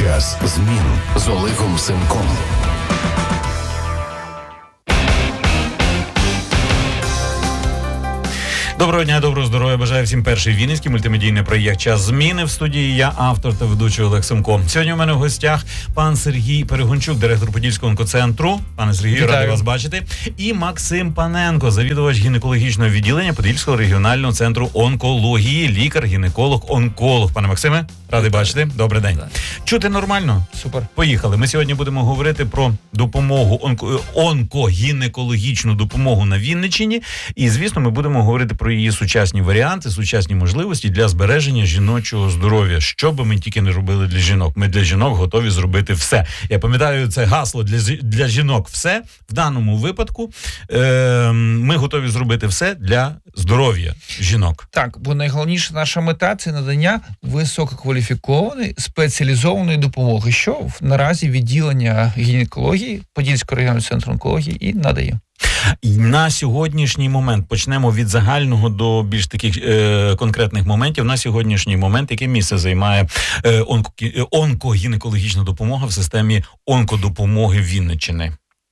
Час змін з Олегом Семком. Доброго дня, доброго здоров'я. Бажаю всім перший вінницький мультимедійний проєкт «Час зміни». В студії я, автор та ведучий Олег Семко. Сьогодні у мене в гостях пан Сергій Перегончук, директор Подільського онкоцентру. Пане Сергію, радий вас бачити. І Максим Паненко, завідувач гінекологічного відділення Подільського регіонального центру онкології, лікар, гінеколог, онколог. Пане Максиме, радий бачити. Добрий день. Чути нормально? Супер. Поїхали. Ми сьогодні будемо говорити про допомогу, онкогінекологічну допомогу на Вінниччині. І, звісно, ми будемо говорити про її сучасні варіанти, сучасні можливості для збереження жіночого здоров'я. Що би ми тільки не робили для жінок. Ми для жінок готові зробити все. Я пам'ятаю це гасло для жінок все. В даному випадку ми готові зробити все для здоров'я жінок. Так, бо найголовніша наша мета – це надання висококваліфікованої, спеціалізованої допомоги, що наразі відділення гінекології Подільського регіонального центру онкології і надає. І на сьогоднішній момент, почнемо від загального до більш таких конкретних моментів. На сьогоднішній момент, яке місце займає онкогінекологічна допомога в системі онкодопомоги Вінниччини?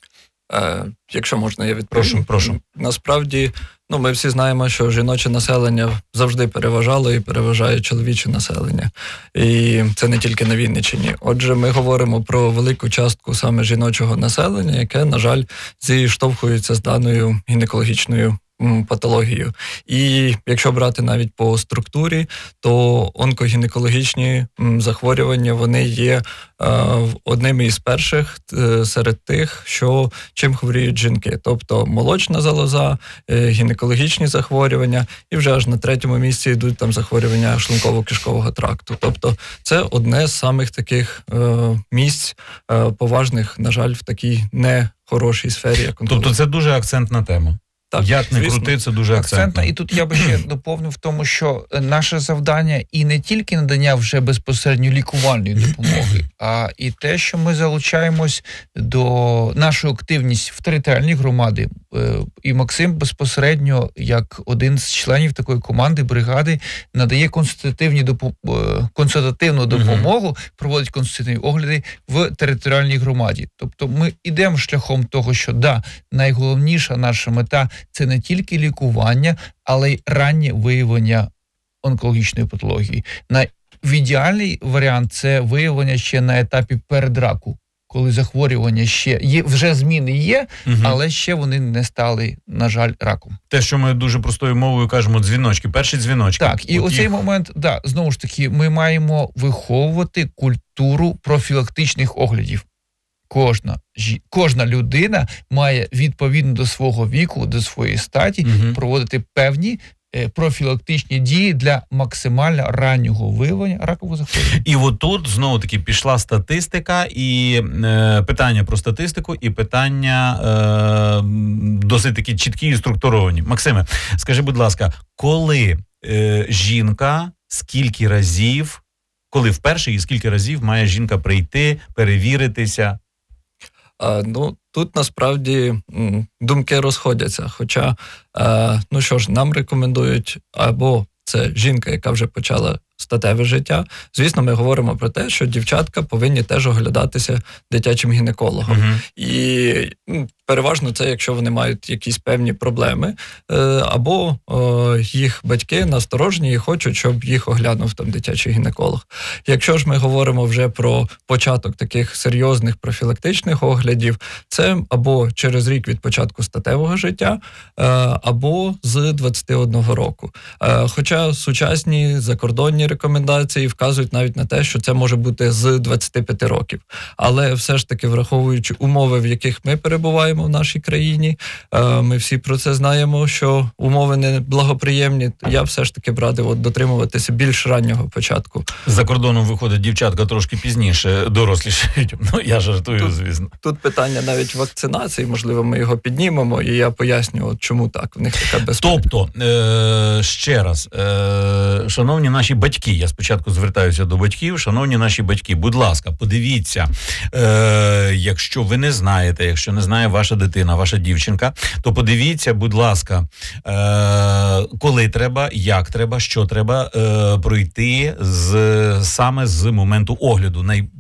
Якщо можна, я відповім. Прошу. Насправді, ми всі знаємо, що жіноче населення завжди переважало і переважає чоловіче населення. І це не тільки на Вінниччині. Отже, ми говоримо про велику частку саме жіночого населення, яке, на жаль, зіштовхується з даною гінекологічною патологію. І якщо брати навіть по структурі, то онкогінекологічні захворювання, вони є одними із перших серед тих, чим хворіють жінки. Тобто молочна залоза, гінекологічні захворювання, і вже аж на третьому місці йдуть там захворювання шлунково-кишкового тракту. Тобто це одне з самих таких місць поважних, на жаль, в такій нехорошій сфері. Як тобто це дуже акцентна тема. Так, як не крути, це дуже акцентно. І тут я би ще доповнив в тому, що наше завдання і не тільки надання вже безпосередньо лікувальної допомоги, а і те, що ми залучаємось до нашу активність в територіальній громаді. І Максим безпосередньо, як один з членів такої команди, бригади, надає консультативну допомогу, проводить консультативні огляди в територіальній громаді. Тобто ми йдемо шляхом того, що найголовніша наша мета – це не тільки лікування, але й раннє виявлення онкологічної патології. В ідеальний варіант – це виявлення ще на етапі передраку, коли захворювання ще є, вже зміни є, але ще вони не стали, на жаль, раком. Те, що ми дуже простою мовою кажемо, дзвіночки, перші дзвіночки. Так, і оцей момент, знову ж таки, ми маємо виховувати культуру профілактичних оглядів. Кожна людина має відповідно до свого віку, до своєї статі проводити певні профілактичні дії для максимально раннього виявлення ракового захворювання. І отут знову-таки пішла статистика, і питання про статистику, і питання досить такі чіткі і структуровані. Максиме, скажи, будь ласка, коли жінка, коли вперше і скільки разів має жінка прийти, перевіритися? Тут насправді думки розходяться, хоча, нам рекомендують або це жінка, яка вже почала статеве життя. Звісно, ми говоримо про те, що дівчатка повинні теж оглядатися дитячим гінекологом. І переважно це, якщо вони мають якісь певні проблеми, або їх батьки насторожені і хочуть, щоб їх оглянув там дитячий гінеколог. Якщо ж ми говоримо вже про початок таких серйозних профілактичних оглядів, це або через рік від початку статевого життя, або з 21 року. Хоча сучасні закордонні рекомендації вказують навіть на те, що це може бути з 25 років. Але все ж таки, враховуючи умови, в яких ми перебуваємо в нашій країні, ми всі про це знаємо, що умови не благоприємні, я все ж таки б радив дотримуватися більш раннього початку. За кордоном виходить дівчатка трошки пізніше, дорослішають. Я жартую, звісно. Тут питання навіть вакцинації, можливо, ми його піднімемо, і я поясню, чому так, в них така безпека. Тобто, ще раз, шановні наші батьки, я спочатку звертаюся до батьків, шановні наші батьки, будь ласка, подивіться, якщо ви не знаєте, якщо не знає ваша дитина, ваша дівчинка, то подивіться, будь ласка, коли треба, як треба, що треба пройти саме з моменту огляду.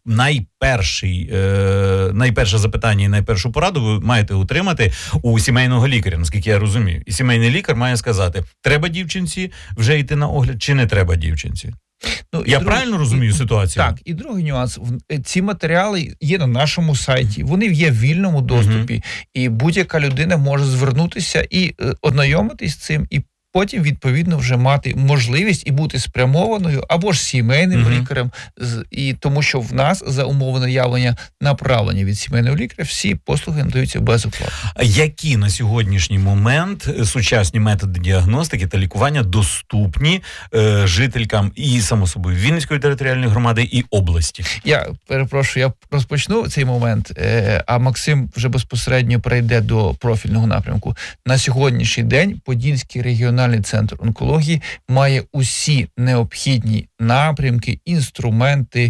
найперше запитання і найпершу пораду ви маєте отримати у сімейного лікаря, наскільки я розумію. І сімейний лікар має сказати, треба дівчинці вже йти на огляд, чи не треба дівчинці. Я правильно розумію ситуацію? Так, і другий нюанс. Ці матеріали є на нашому сайті, вони є в вільному доступі, і будь-яка людина може звернутися і ознайомитись з цим, і потім, відповідно, вже мати можливість і бути спрямованою або ж сімейним лікарем, і тому що в нас за умови наявлення направлення від сімейного лікаря всі послуги надаються безоплатно. Які на сьогоднішній момент сучасні методи діагностики та лікування доступні жителькам і, само собою, Вінницької територіальної громади і області? Я перепрошую, я розпочну цей момент, а Максим вже безпосередньо перейде до профільного напрямку. На сьогоднішній день Подільський регіональний центр онкології має усі необхідні напрямки, інструменти,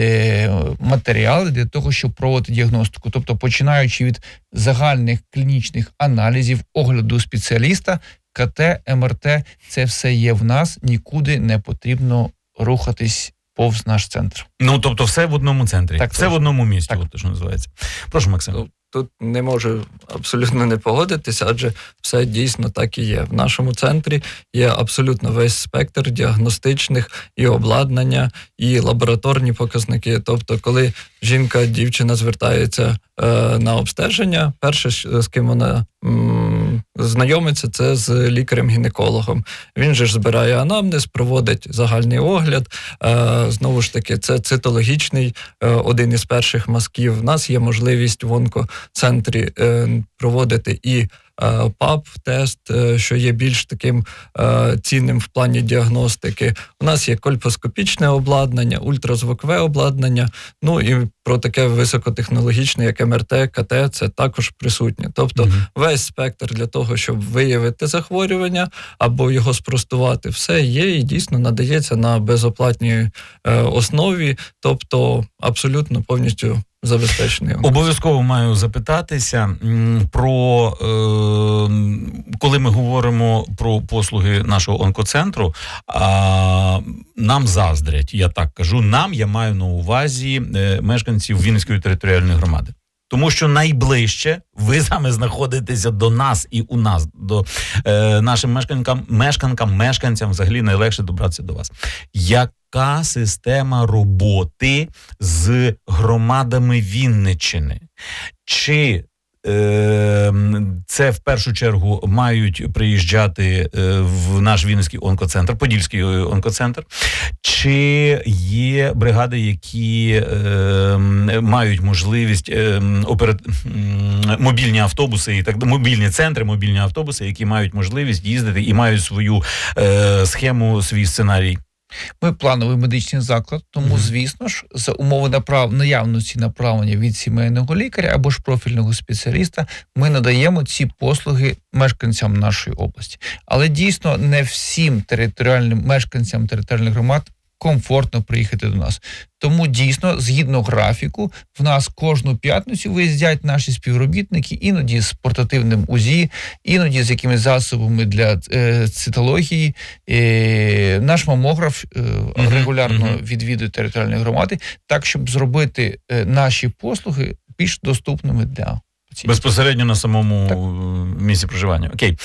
матеріали для того, щоб проводити діагностику. Тобто, починаючи від загальних клінічних аналізів, огляду спеціаліста, КТ, МРТ, це все є в нас, нікуди не потрібно рухатись повз наш центр. Тобто все в одному центрі, так, все в одному місті, от що називається. Прошу, Максим. Тут не можу абсолютно не погодитися, адже все дійсно так і є. В нашому центрі є абсолютно весь спектр діагностичних і обладнання, і лабораторні показники. Тобто, коли дівчина звертається на обстеження, перше, з ким вона знайомиться, це з лікарем-гінекологом. Він же ж збирає анамнез, проводить загальний огляд. Знову ж таки, це цитологічний один із перших мазків. В нас є можливість в онкоцентрі проводити і ПАП-тест, що є більш таким цінним в плані діагностики. У нас є кольпоскопічне обладнання, ультразвукове обладнання, і про таке високотехнологічне, як МРТ, КТ, це також присутнє. Тобто весь спектр для того, щоб виявити захворювання або його спростувати, все є і дійсно надається на безоплатній основі, тобто абсолютно повністю забезпечений. Обов'язково маю запитатися про, коли ми говоримо про послуги нашого онкоцентру, нам заздрять, я так кажу, я маю на увазі мешканців Вінницької територіальної громади. Тому що найближче ви саме знаходитеся до нас і у нас, до нашим мешканцям взагалі найлегше добратися до вас. Яка система роботи з громадами Вінниччини? Чи це в першу чергу мають приїжджати в наш Вінницький онкоцентр, Подільський онкоцентр, чи є бригади, які мають можливість мобільні автобуси, мобільні центри, мобільні автобуси, які мають можливість їздити і мають свою схему, свій сценарій? Ми плановий медичний заклад, тому, звісно ж, за умови наявності направлення від сімейного лікаря або ж профільного спеціаліста, ми надаємо ці послуги мешканцям нашої області. Але дійсно не всім мешканцям територіальних громад комфортно приїхати до нас. Тому дійсно, згідно графіку, в нас кожну п'ятницю виїздять наші співробітники, іноді з портативним УЗІ, іноді з якимись засобами для цитології. Наш мамограф регулярно відвідує територіальні громади, так, щоб зробити наші послуги більш доступними для пацієнтів. Безпосередньо на самому місці проживання. Окей.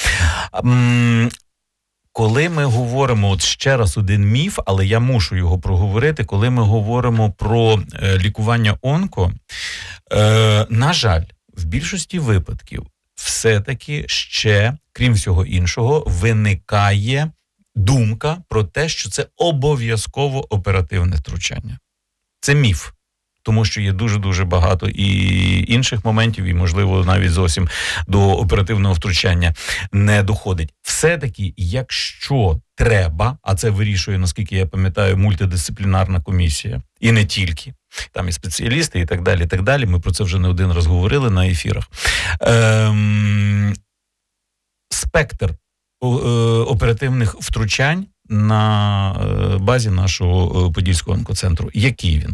Коли ми говоримо, от ще раз один міф, але я мушу його проговорити, коли ми говоримо про лікування онко, на жаль, в більшості випадків все-таки ще, крім всього іншого, виникає думка про те, що це обов'язково оперативне втручання. Це міф. Тому що є дуже-дуже багато і інших моментів, і, можливо, навіть зовсім до оперативного втручання не доходить. Все-таки, якщо треба, а це вирішує, наскільки я пам'ятаю, мультидисциплінарна комісія, і не тільки, там і спеціалісти, і так далі, ми про це вже не один раз говорили на ефірах. Спектр оперативних втручань на базі нашого Подільського онкоцентру, який він?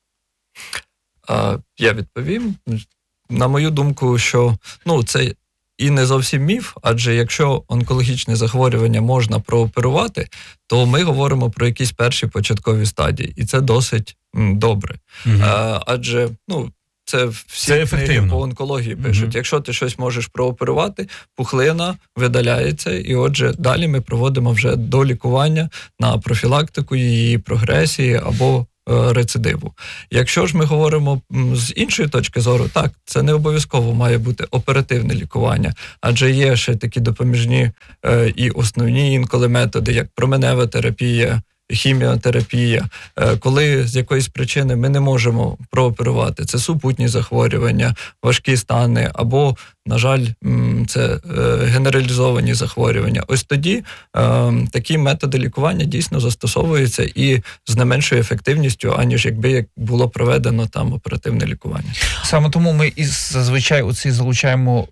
Я відповім. На мою думку, що це і не зовсім міф, адже якщо онкологічне захворювання можна прооперувати, то ми говоримо про якісь перші початкові стадії. І це досить добре. Адже, це всі книги по онкології пишуть. Якщо ти щось можеш прооперувати, пухлина видаляється, і отже, далі ми проводимо вже долікування на профілактику її прогресії або рецидиву. Якщо ж ми говоримо з іншої точки зору, так, це не обов'язково має бути оперативне лікування, адже є ще такі допоміжні і основні інколи методи, як променева терапія, хіміотерапія, коли з якоїсь причини ми не можемо прооперувати. Це супутні захворювання, важкі стани, або, на жаль, це генералізовані захворювання. Ось тоді такі методи лікування дійсно застосовуються і з не меншою ефективністю, аніж якби було проведено там оперативне лікування. Саме тому ми зазвичай залучаємо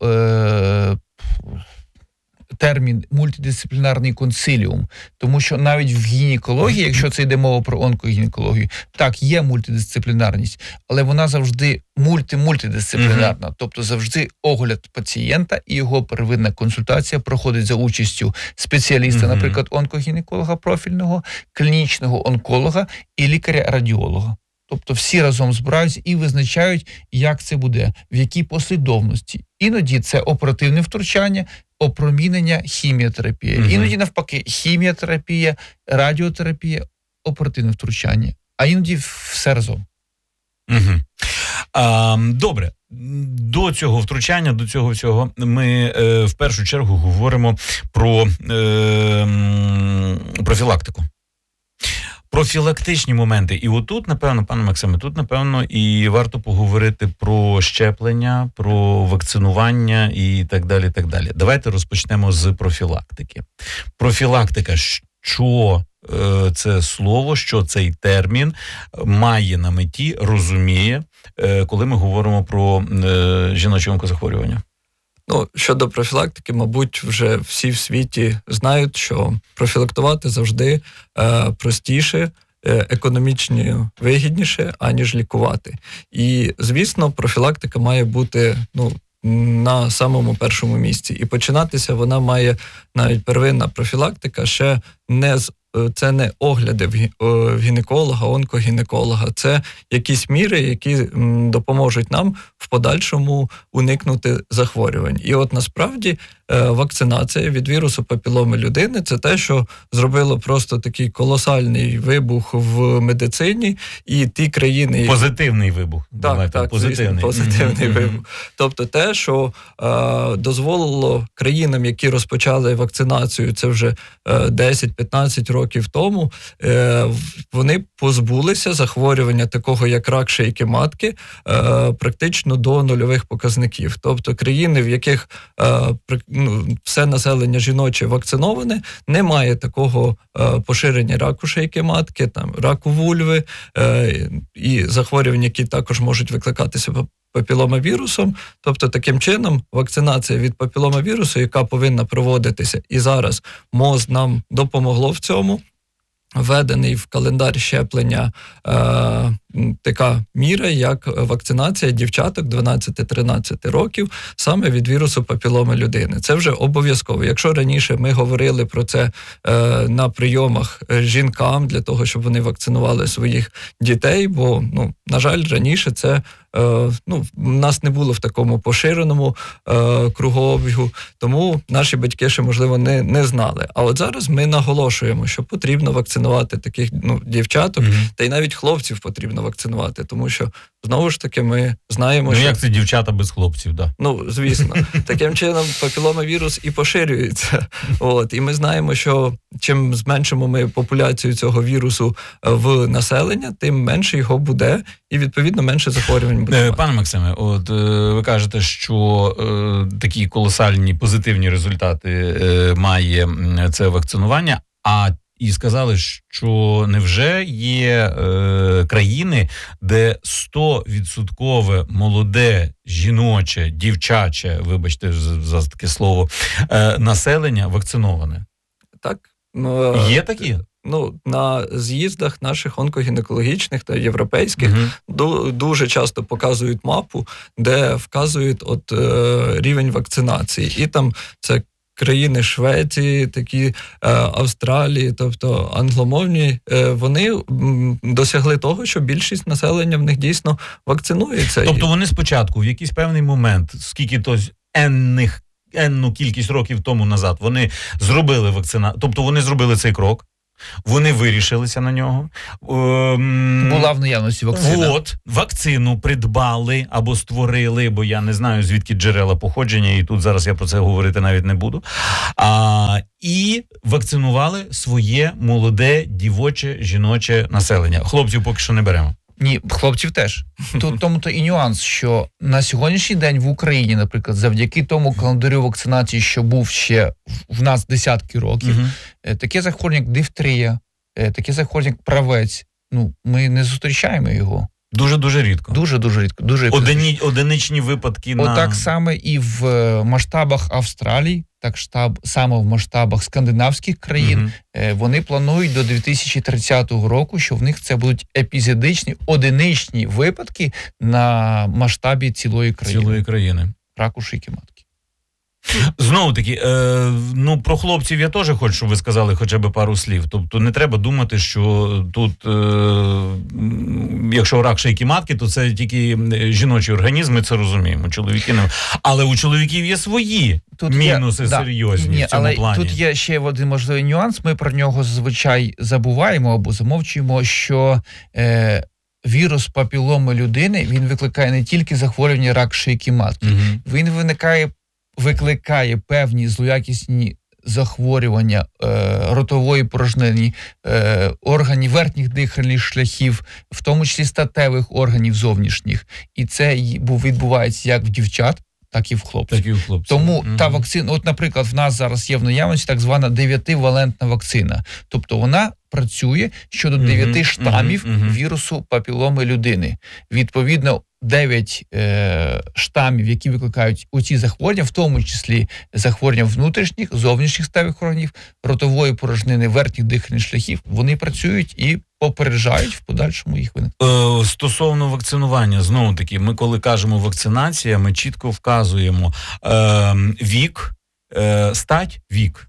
термін мультидисциплінарний консиліум, тому що навіть в гінекології, якщо це йде мова про онкогінекологію, так, є мультидисциплінарність, але вона завжди мультидисциплінарна, тобто завжди огляд пацієнта і його первинна консультація проходить за участю спеціаліста, наприклад, онкогінеколога профільного, клінічного онколога і лікаря-радіолога. Тобто всі разом збираються і визначають, як це буде, в якій послідовності. Іноді це оперативне втручання, опромінення, хіміотерапія. Іноді навпаки, хіміотерапія, радіотерапія, оперативне втручання. А іноді все разом. Добре. До цього втручання, до цього всього ми в першу чергу говоримо про профілактику. Профілактичні моменти. І отут, напевно, пане Максиме, і варто поговорити про щеплення, про вакцинування і так далі, так далі. Давайте розпочнемо з профілактики. Профілактика, що це слово, що цей термін має на меті, розуміє, коли ми говоримо про жіноче онкозахворювання? Щодо профілактики, мабуть, вже всі в світі знають, що профілактувати завжди простіше, економічно вигідніше, аніж лікувати. І, звісно, профілактика має бути, на самому першому місці. І починатися вона має, навіть первинна профілактика, ще це не огляди в гінеколога, онкогінеколога. Це якісь міри, які допоможуть нам в подальшому уникнути захворювань. І от насправді вакцинація від вірусу папіломи людини – це те, що зробило просто такий колосальний вибух в медицині. І ті країни... Позитивний вибух. Так, звісно, позитивний вибух. Тобто те, що дозволило країнам, які розпочали вакцинацію, це вже 10-15 років тому, вони позбулися захворювання такого, як рак шийки матки, практично до нульових показників. Тобто країни, в яких все населення жіноче вакциноване, немає такого поширення раку шийки матки, раку вульви і захворювань, які також можуть викликатися папіломавірусом. Тобто, таким чином, вакцинація від папіломавірусу, яка повинна проводитися, і зараз МОЗ нам допомогло в цьому, введений в календар щеплення така міра, як вакцинація дівчаток 12-13 років саме від вірусу папіломи людини. Це вже обов'язково. Якщо раніше ми говорили про це на прийомах жінкам для того, щоб вони вакцинували своїх дітей, бо, на жаль, раніше це в нас не було в такому поширеному кругообігу, тому наші батьки ще, можливо, не знали. А от зараз ми наголошуємо, що потрібно вакцинувати таких дівчаток, та й навіть хлопців потрібно вакцинувати, тому що, знову ж таки, ми знаємо, що... як це дівчата без хлопців, да? Звісно. Таким чином, папіломавірус і поширюється. І ми знаємо, що чим зменшимо ми популяцію цього вірусу в населення, тим менше його буде, і, відповідно, менше захворювань буде. Пане Максиме, ви кажете, що такі колосальні позитивні результати має це вакцинування, і сказали, що невже є країни, де 100% молоде, жіноче, дівчаче, вибачте за таке слово, населення вакциноване? Так. Є такі? На з'їздах наших онкогінекологічних та європейських дуже часто показують мапу, де вказують рівень вакцинації. І там це країни Швеції, такі Австралії, тобто англомовні, вони досягли того, що більшість населення в них дійсно вакцинується. Тобто вони спочатку, в якийсь певний момент, скільки то енну кількість років тому назад, вони зробили тобто вони зробили цей крок, вони вирішилися на нього. Була в наявності вакцина. Вакцину придбали або створили, бо я не знаю, звідки джерела походження, і тут зараз я про це говорити навіть не буду. І вакцинували своє молоде, дівоче, жіноче населення. Хлопців поки що не беремо. Ні, хлопців теж. Тому-то і нюанс, що на сьогоднішній день в Україні, наприклад, завдяки тому календарю вакцинації, що був ще в нас десятки років, таке захворювання, як дифтерія, таке захворювання, як правець, ми не зустрічаємо його. Дуже-дуже рідко. Дуже-дуже рідко. Одиничні випадки на... Отак саме і в масштабах Австралії, так само в масштабах скандинавських країн, вони планують до 2030 року, що в них це будуть епізодичні, одиничні випадки на масштабі цілої країни. Раку шийки матки. Знову таки, про хлопців я теж хочу, щоб ви сказали хоча б пару слів. Тобто не треба думати, що тут, якщо рак шийки матки, то це тільки жіночі організми, це розуміємо, чоловіки не. Але у чоловіків є свої мінуси серйозні в цьому плані. Тут є ще один можливий нюанс, ми про нього зазвичай забуваємо або замовчуємо, що вірус папіломи людини, він викликає не тільки захворювання рак шийки матки, він викликає певні злоякісні захворювання ротової порожнини, органів верхніх дихальних шляхів, в тому числі статевих органів зовнішніх. І це відбувається як в дівчат, так і в хлопців. Тому та вакцина, наприклад, в нас зараз є в наявності так звана 9-валентна вакцина. Тобто вона працює щодо 9 штамів вірусу папіломи людини. Відповідно, 9 штамів, які викликають оці захворювання, в тому числі захворювання внутрішніх, зовнішніх статевих органів, ротової порожнини, верхніх дихальних шляхів, вони працюють і попереджають в подальшому їх виникнення. Стосовно вакцинування, знову таки, ми коли кажемо вакцинація, ми чітко вказуємо вік, стать, вік.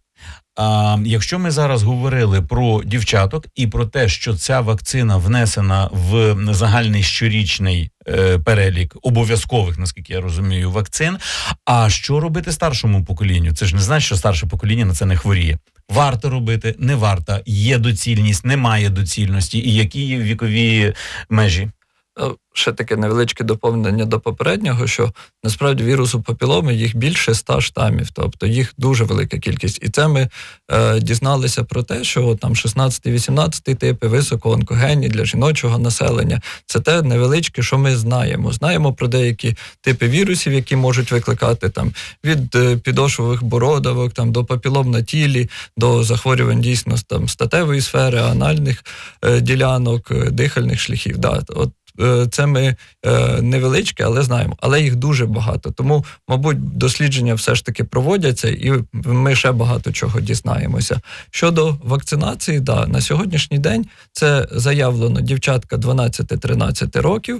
Якщо ми зараз говорили про дівчаток і про те, що ця вакцина внесена в загальний щорічний перелік обов'язкових, наскільки я розумію, вакцин, а що робити старшому поколінню? Це ж не значить, що старше покоління на це не хворіє. Варто робити, не варто, є доцільність, немає доцільності, і які є вікові межі? Ще таке невеличке доповнення до попереднього, що насправді вірусу папіломи їх більше 100 штамів, тобто їх дуже велика кількість. І це ми дізналися про те, що там 16-18 типи високоонкогенні для жіночого населення. Це те невеличке, що ми знаємо. Знаємо про деякі типи вірусів, які можуть викликати там від підошвових бородавок там до папілом на тілі, до захворювань дійсно там статевої сфери, анальних ділянок, дихальних шляхів. Да, от це ми невеличке, але знаємо. Але їх дуже багато. Тому, мабуть, дослідження все ж таки проводяться, і ми ще багато чого дізнаємося. Щодо вакцинації, на сьогоднішній день це заявлено дівчатка 12-13 років,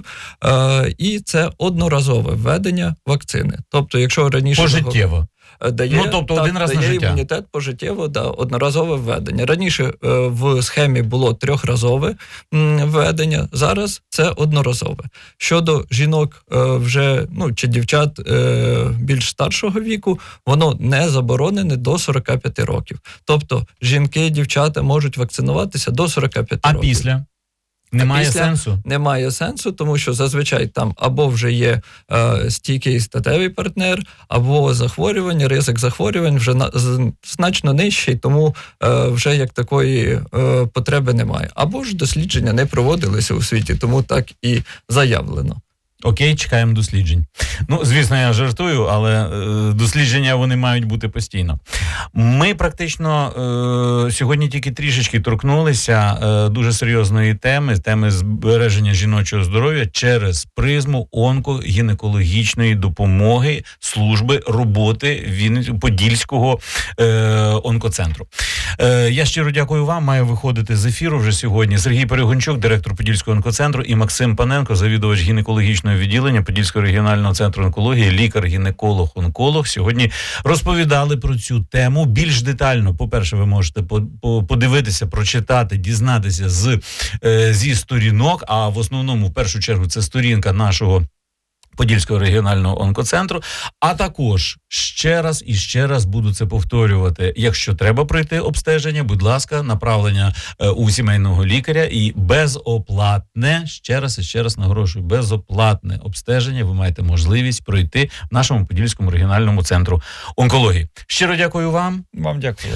і це одноразове введення вакцини. Тобто, якщо раніше... Пожиттєво. Дає, один раз на життя. Імунітет пожиттєво, одноразове введення. Раніше в схемі було 3-разове введення, зараз це одноразове. Щодо жінок вже, чи дівчат більш старшого віку, воно не заборонене до 45 років. Тобто жінки, дівчата можуть вакцинуватися до 45 років. А після? Немає сенсу? Немає сенсу, тому що зазвичай там або вже є стійкий статевий партнер, або захворювання, ризик захворювань вже значно нижчий, тому вже як такої потреби немає. Або ж дослідження не проводилися у світі, тому так і заявлено. Окей, чекаємо досліджень. Звісно, я жартую, але дослідження вони мають бути постійно. Ми практично сьогодні тільки трішечки торкнулися дуже серйозної теми збереження жіночого здоров'я через призму онкогінекологічної допомоги служби роботи Подільського онкоцентру. Я щиро дякую вам. Маю виходити з ефіру вже сьогодні Сергій Перегончук, директор Подільського онкоцентру, і Максим Паненко, завідувач гінекологічної онкологічного відділення Подільського регіонального центру онкології, лікар-гінеколог-онколог. Сьогодні розповідали про цю тему більш детально. По-перше, ви можете подивитися, прочитати, дізнатися зі сторінок, а в основному, в першу чергу, це сторінка нашого Подільського регіонального онкоцентру, а також ще раз і ще раз буду це повторювати. Якщо треба пройти обстеження, будь ласка, направлення у сімейного лікаря і безоплатне, ще раз і ще раз наголошую, безоплатне обстеження ви маєте можливість пройти в нашому Подільському регіональному центру онкології. Щиро дякую вам. Вам дякую.